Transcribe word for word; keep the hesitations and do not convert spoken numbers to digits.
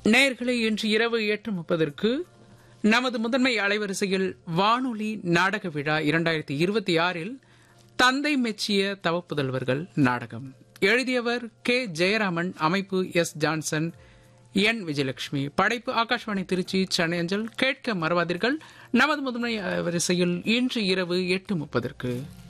நேயர்களே, இன்று இரவு எட்டு முப்பதற்கு நமது முதன்மை அலைவரிசையில் வானொலி நாடக விழா இரண்டாயிரத்தி இருபத்தி ஆறில் தந்தை மெச்சிய தவப்புதல்வர்கள் நாடகம். எழுதியவர் கே ஜெயராமன், அமைப்பு எஸ் ஜான்சன், என் விஜயலட்சுமி, படைப்பு ஆகாஷ்வாணி திருச்சி, சென்னை அஞ்சல். கேட்க மறவாதீர்கள். நமது முதன்மை அலைவரிசையில் இன்று இரவு எட்டு முப்பதற்கு